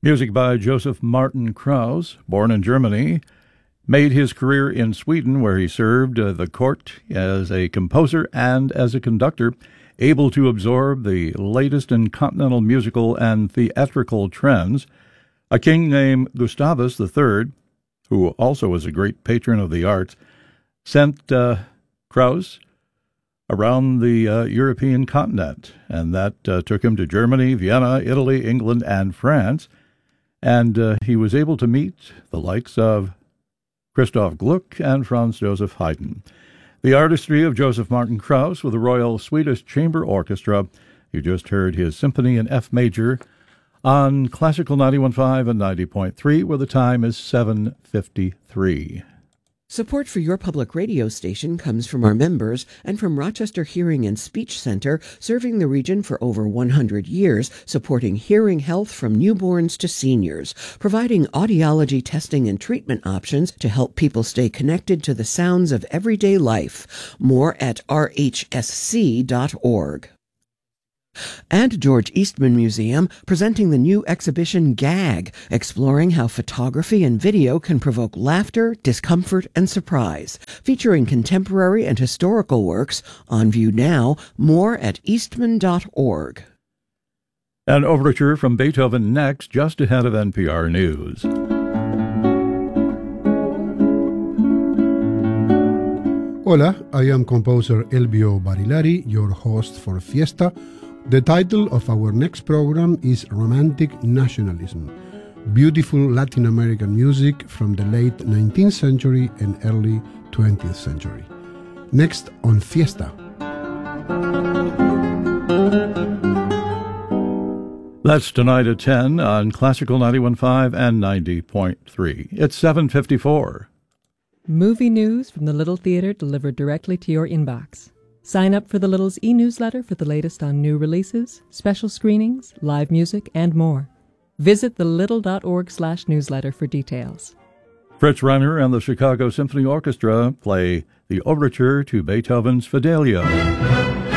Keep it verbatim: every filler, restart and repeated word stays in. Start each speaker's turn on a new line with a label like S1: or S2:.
S1: Music by Joseph Martin Krauss, born in Germany, made his career in Sweden, where he served uh, the court as a composer and as a conductor, able to absorb the latest in continental musical and theatrical trends. A king named Gustavus the Third, who also was a great patron of the arts, sent uh, Krauss around the uh, European continent, and that uh, took him to Germany, Vienna, Italy, England, and France, and uh, he was able to meet the likes of Christoph Gluck and Franz Joseph Haydn. The artistry of Joseph Martin Krauss with the Royal Swedish Chamber Orchestra. You just heard his symphony in F major on Classical ninety-one point five and ninety point three, where the time is seven fifty-three.
S2: Support for your public radio station comes from our members and from Rochester Hearing and Speech Center, serving the region for over one hundred years, supporting hearing health from newborns to seniors, providing audiology testing and treatment options to help people stay connected to the sounds of everyday life. More at r h s c dot org. And George Eastman Museum presenting the new exhibition Gag, exploring how photography and video can provoke laughter, discomfort, and surprise, featuring contemporary and historical works on view now. More at eastman dot org.
S1: An overture from Beethoven next, just ahead of N P R News.
S3: Hola, I am composer Elvio Barilari, your host for Fiesta. The title of our next program is Romantic Nationalism, beautiful Latin American music from the late nineteenth century and early twentieth century. Next on Fiesta.
S1: That's tonight at ten on Classical ninety-one point five and ninety point three. It's seven fifty-four.
S4: Movie news from the Little Theater delivered directly to your inbox. Sign up for the Little's e-newsletter for the latest on new releases, special screenings, live music, and more. Visit thelittle.org slash newsletter for details.
S1: Fritz Reiner and the Chicago Symphony Orchestra play the overture to Beethoven's Fidelio.